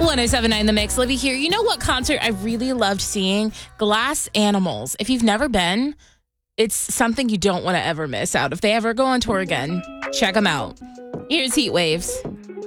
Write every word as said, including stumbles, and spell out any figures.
one oh seven point nine The Mix. Libby here. You know what concert I really loved seeing? Glass Animals. If you've never been, it's something you don't want to ever miss out. If they ever go on tour again, check them out. Here's Heat Waves.